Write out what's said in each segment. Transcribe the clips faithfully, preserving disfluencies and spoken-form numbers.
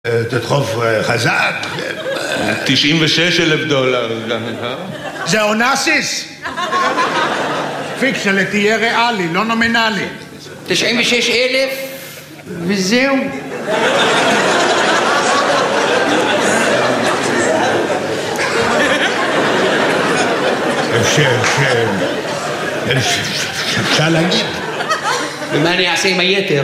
תדחוף חזק. תשעים ושש אלף דולר. זה אונסיס? פיקשלה, תהיה ריאלי, לא נומינלי. תשעים ושש אלף וזהו. אפשר, אפשר, אפשר להגיד. ומה אני אעשה עם היתר?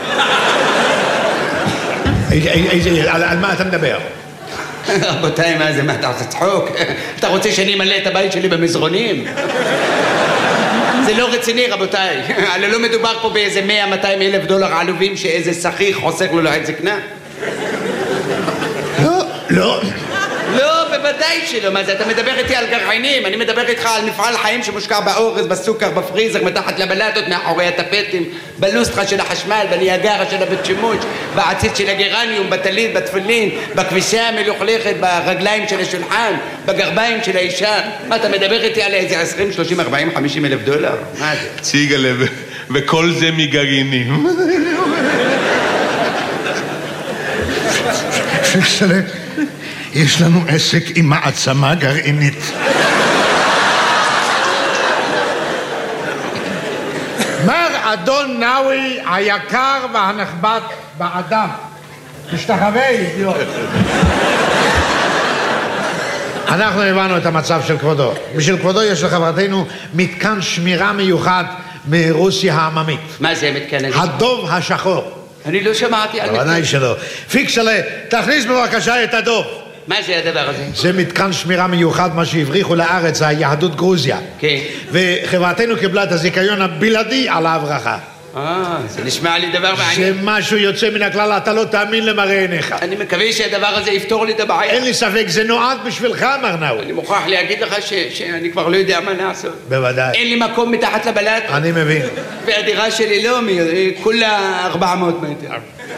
על מה אתה מדבר? רבותיי, מה זה? מה אתה רוצה צחוק? אתה רוצה שאני אמלא את הבית שלי במזרונים? זה לא רציני, רבותיי. הלא לא מדובר פה באיזה מאה מאתיים אלף דולר עלובים שאיזה שכיר חוסך לו לעת זקנה? לא, לא. לא, בוודאי שלא. מה זה? אתה מדבר איתי על גרעינים, אני מדבר איתך על מפעל חיים שמושקע באורז, בסוכר, בפריזר, מתחת לבלטות, מאחורי הטפטים, בלוסטרה של החשמל, בניאגרה של הבית שימוש, בעציץ של הגרניום, בטלית, בתפילין, בכביסה המלוכלכת, ברגליים של השולחן, בגרביים של האישה. מה, אתה מדבר איתי על איזה עשרים, שלושים, ארבעים, חמישים אלף דולר? מה זה? ציגלה, וכל זה מגרעינים. פיקשלה, יש לנו עסק עם מעצמה גרעינית. מר אדון נאווי היקר והנכבד באדם. תשתחווה, אידיוט. אנחנו הבנו את המצב של כבודו. בשביל כבודו יש לחברתנו מתקן שמירה מיוחד מרוסיה העממית. מה זה מתקן הזה? הדוב השחור. אני לא שמעתי על מתקן. בוודאי שלא. פיקשלה, תכניס בבקשה את הדוב. מה זה הדבר הזה? זה מתקן שמירה מיוחד, מה שהבריחו לארץ, היהדות גרוזיה. כן. וחברתנו קיבלה את הזיכיון הבלעדי על ההברחה. אה, זה נשמע לי דבר מעניין. זה משהו יוצא מן הכלל, אתה לא תאמין למראה עיניך. אני מקווה שהדבר הזה יפתור לי את הבעיה. אין לי ספק, זה נועד בשבילך, מר נאווי. אני מוכרח להגיד לך ש- שאני כבר לא יודע מה לעשות. בוודאי. אין לי מקום מתחת לבלט. אני מבין. והדירה שלי לא, כולה ארבע מאות מטר.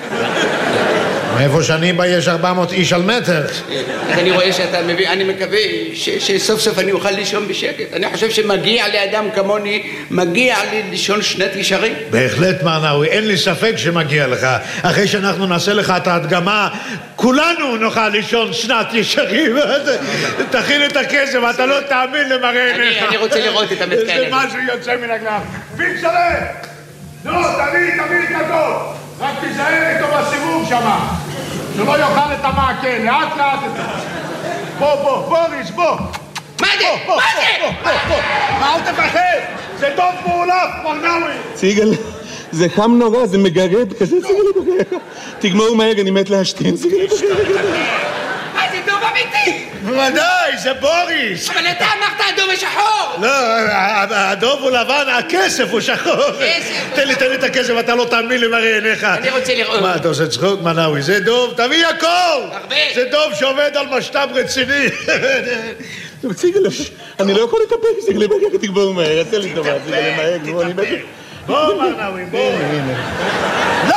מאיפה שאני בא יש ארבע מאות איש על מטר. אז אני רואה שאתה מבין, אני מקווה ש- שסוף סוף אני אוכל לישון בשקט. אני חושב שמגיע לאדם כמוני, מגיע לי לישון שנת ישרים. בהחלט, מר נאווי, אין לי ספק שמגיע לך. אחרי שאנחנו נעשה לך את ההדגמה, כולנו נוכל לישון שנת ישרים. תכין את הכסף, אתה לא תאמין למראה עיניך. אני רוצה לראות את המתקן הזה. זה משהו יוצא מן הכלל. פיקשלה! נו, תביא, תביא את הדוב. רק תיזהר איתו בסיבוב שמה. שלא יאכל את המעקה, לאט לאט את זה. בוא, בוא, בוריס, בוא. מה זה? מה זה? מה, אל תפחד? זה דוב מעולף, מר נאווי. ציגל, זה חם נורא, זה מגרד, כזה ציגל בחייך. תגמור מהר, אני מת להשתין, ציגל בחייך. מה זה דוב אמיתי? בוודאי, זה בוריס. אבל אתה אמרת הדוב השחור. לא, הדוב הוא לבן, הכסף הוא שחור. כסף. תן לי, תן לי את הכסף, אתה לא תאמין למראה עיניך. אני רוצה לראות. מה, אתה עושה צחוק, מר נאווי? זה דוב, תביא הכל. הרבה. זה דוב שעובד על משת"פ רציני. ציגל, אני לא יכול להתאפק, ציגל בחייך, תגמור מהר, תן לי טובה, ציגל מהר, גמור, אני בטח. בוא, מר נאווי, בוא. לא!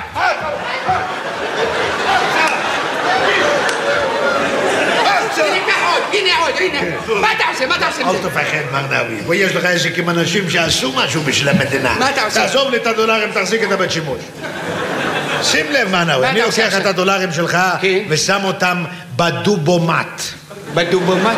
הנה עוד, הנה. מה אתה עושה? מה אתה עושה? אל תפחד, מר נאווי. פה יש לך עסק עם אנשים שעשו משהו בשביל המדינה. מה אתה עושה? תעזוב לי את הדולרים, תחזיק את הבית שימוש. שים לב, מר נאווי, אני לוקח את הדולרים שלך ושם אותם בדובומט. בדובומט?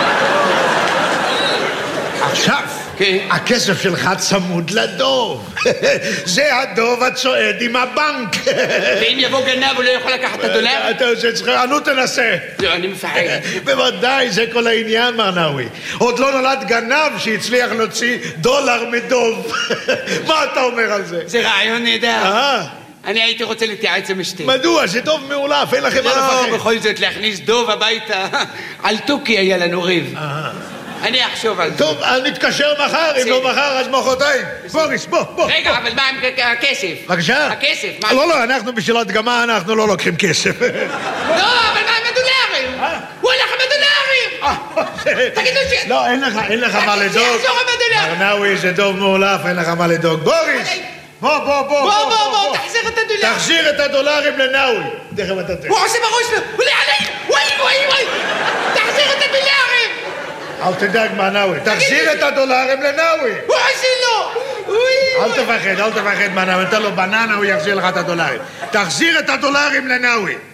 עכשיו, הכסף שלך צמוד לדוב. זה הדוב הצועד עם הבנק. ואם יבוא גנב הוא לא יכול לקחת את הדולר? אתה עושה צחוק, נו תנסה. לא, אני מפחד. בוודאי, זה כל העניין, מר נאווי. עוד לא נולד גנב שהצליח להוציא דולר מדוב. מה אתה אומר על זה? זה רעיון נהדר. אה? אני הייתי רוצה להתייעץ עם אשתי. מדוע? זה דוב מעולף, אין לכם מה לפחד. לא, בכל זאת להכניס דוב הביתה. על תוכי היה לנו ריב. אני אחשוב על זה. טוב, נתקשר מחר, אם לא מחר אז מחרתיים. בוריס, בוא, בוא. רגע, אבל מה עם הכסף? בבקשה? הכסף, מה? לא, לא, אנחנו בשביל הדגמה, אנחנו לא לוקחים כסף. לא, אבל מה עם הדולרים? הוא הולך עם הדולרים! תגידו ש... לא, אין לך, אין לך מה לדאוג. שיחזור עם הדולרים! מר נאווי, זה דוב מעולף, אין לך מה לדאוג. בוריס! בוא, בוא, בוא. בוא, בוא, בוא, תחזיר את הדולרים. תחזיר את הדולרים לנאווי. תכף אתה תראה. הוא עושה בראש לו, הוא לא עלי! וואי, וואי, וואי! תחזיר את הדולרים! אל תדאג, מר נאווי. תחזיר את הדולרים לנאווי. הוא עושה לו! אל תפחד, אל תפחד, מר נאווי. תן לו בננה, הוא יחזיר לך את הדולרים. תחזיר את הדולרים לנאווי.